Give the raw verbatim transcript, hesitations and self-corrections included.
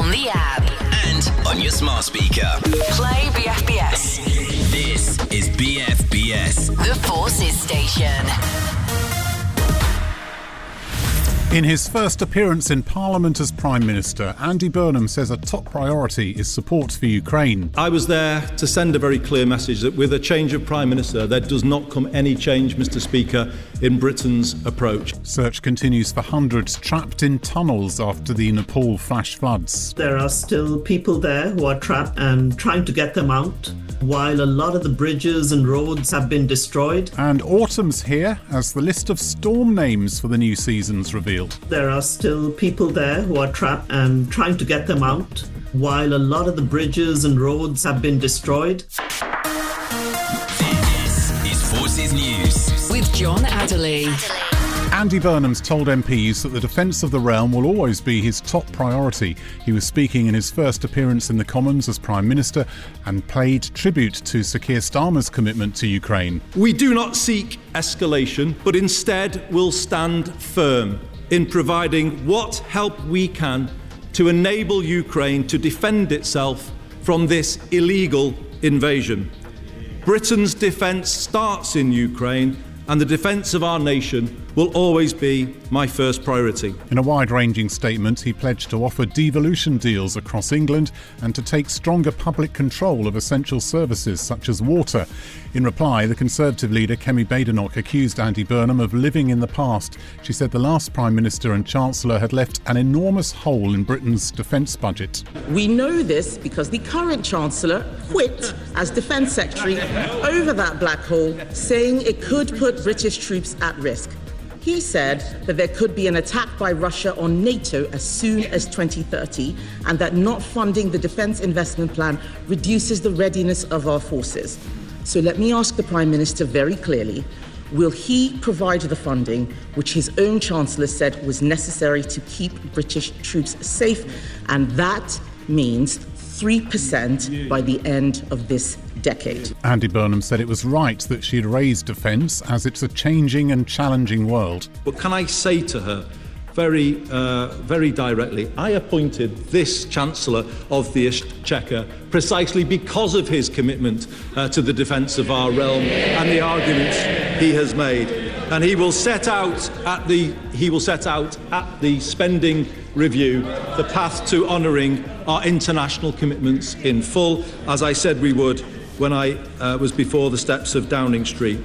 on the app. And on your smart speaker. Play B F B S. This is B F B S. The Forces Station. In his first appearance in Parliament as Prime Minister, Andy Burnham says a top priority is support for Ukraine. I was there to send a very clear message that with a change of Prime Minister, there does not come any change, Mr Speaker, in Britain's approach. Search continues for hundreds trapped in tunnels after the Nepal flash floods. There are still people there who are trapped and trying to get them out, while a lot of the bridges and roads have been destroyed. And autumn's here as the list of storm names for the new season's revealed. There are still people there who are trapped and trying to get them out, while a lot of the bridges and roads have been destroyed. This is Forces News with John Adderley. Andy Burnham's told M Ps that the defence of the realm will always be his top priority. He was speaking in his first appearance in the Commons as Prime Minister and paid tribute to Sir Keir Starmer's commitment to Ukraine. We do not seek escalation, but instead will stand firm in providing what help we can to enable Ukraine to defend itself from this illegal invasion. Britain's defence starts in Ukraine, and the defence of our nation will always be my first priority. In a wide-ranging statement, he pledged to offer devolution deals across England and to take stronger public control of essential services such as water. In reply, the Conservative leader Kemi Badenoch accused Andy Burnham of living in the past. She said the last Prime Minister and Chancellor had left an enormous hole in Britain's defence budget. We know this because the current Chancellor quit as Defence Secretary over that black hole, saying it could put British troops at risk. He said that there could be an attack by Russia on NATO as soon as twenty thirty, and that not funding the defence investment plan reduces the readiness of our forces. So let me ask the Prime Minister very clearly, will he provide the funding which his own Chancellor said was necessary to keep British troops safe? And that means three percent by the end of this decade. Andy Burnham said it was right that she'd raised defence as it's a changing and challenging world. But can I say to her very, uh, very directly, I appointed this Chancellor of the Exchequer precisely because of his commitment uh, to the defence of our realm and the arguments he has made. And he will set out at the he will set out at the spending review the path to honouring our international commitments in full, as I said we would when I uh, was before the steps of Downing Street.